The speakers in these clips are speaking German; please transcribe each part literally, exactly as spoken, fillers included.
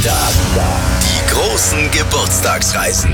AIDA, die großen Geburtstagsreisen.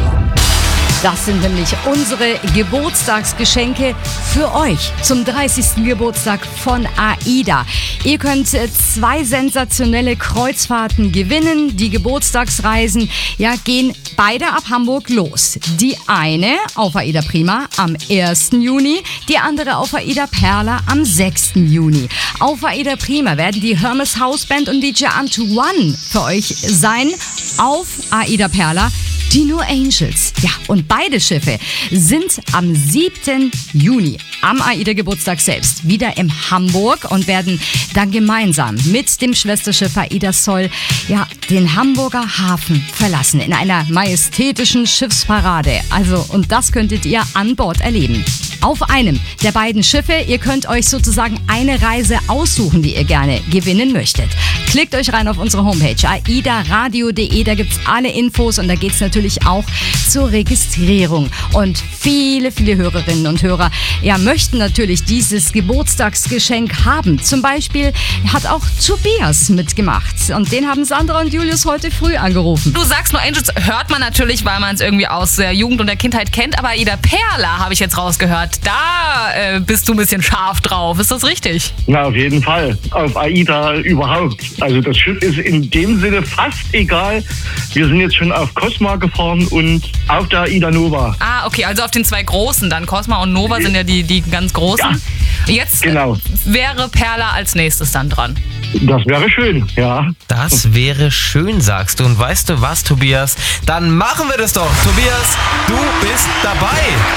Das sind nämlich unsere Geburtstagsgeschenke für euch zum dreißigsten Geburtstag von AIDA. Ihr könnt zwei sensationelle Kreuzfahrten gewinnen. Die Geburtstagsreisen ja, gehen beide ab Hamburg los. Die eine auf AIDA Prima am ersten Juni, die andere auf AIDA Perla am sechsten Juni. Auf AIDA Prima werden die Hermes Houseband und D J Antoine für euch sein. Auf AIDA Perla die No Angels. Ja, und beide Schiffe sind am siebten Juni am AIDA-Geburtstag selbst wieder in Hamburg und werden dann gemeinsam mit dem Schwesterschiff AIDA Sol ja, den Hamburger Hafen verlassen in einer majestätischen Schiffsparade. Also, und das könntet ihr an Bord erleben. Auf einem der beiden Schiffe. Ihr könnt euch sozusagen eine Reise aussuchen, die ihr gerne gewinnen möchtet. Klickt euch rein auf unsere Homepage aida radio punkt de, da gibt's alle Infos und da geht's natürlich auch zur Registrierung. Und viele, viele Hörerinnen und Hörer ja, möchten natürlich dieses Geburtstagsgeschenk haben. Zum Beispiel hat auch Tobias mitgemacht und den haben Sandra und Julius heute früh angerufen. Du sagst, No Angels hört man natürlich, weil man es irgendwie aus der Jugend und der Kindheit kennt, aber AIDA Perla habe ich jetzt rausgehört. Da äh, bist du ein bisschen scharf drauf. Ist das richtig? Na, auf jeden Fall. Auf AIDA überhaupt. Also das Schiff ist in dem Sinne fast egal. Wir sind jetzt schon auf Cosma gefahren und auf der AIDA Nova. Ah, okay. Also auf den zwei großen dann. Cosma und Nova sind ja die, die ganz großen. Ja, jetzt genau. Wäre Perla als nächstes dann dran. Das wäre schön, ja. Das wäre schön, sagst du. Und weißt du was, Tobias? Dann machen wir das doch. Tobias, du bist dabei.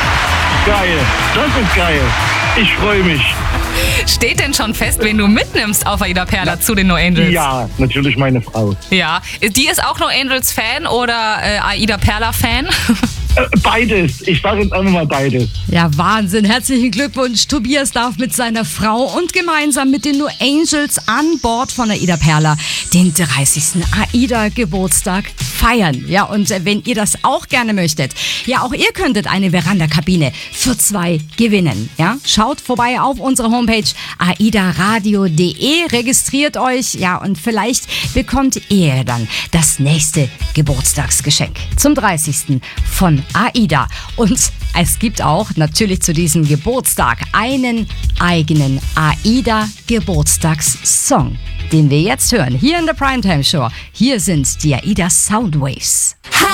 Geil, das ist geil. Ich freue mich. Steht denn schon fest, wen du mitnimmst auf AIDA Perla ja. zu den No Angels? Ja, natürlich meine Frau. Ja, die ist auch No Angels Fan oder äh, AIDA Perla Fan? Beides. Ich sage jetzt einfach mal beides. Ja, Wahnsinn. Herzlichen Glückwunsch. Tobias darf mit seiner Frau und gemeinsam mit den No Angels an Bord von AIDA Perla den dreißigsten AIDA-Geburtstag feiern. Ja, und wenn ihr das auch gerne möchtet, ja, auch ihr könntet eine Veranda-Kabine für zwei gewinnen. Ja, schaut vorbei auf unsere Homepage aida radio punkt de, registriert euch, ja, und vielleicht bekommt ihr dann das nächste Geburtstagsgeschenk zum dreißigsten von AIDA. Und es gibt auch natürlich zu diesem Geburtstag einen eigenen AIDA-Geburtstagssong, den wir jetzt hören, hier in der Primetime Show. Hier sind die AIDA Soundwaves.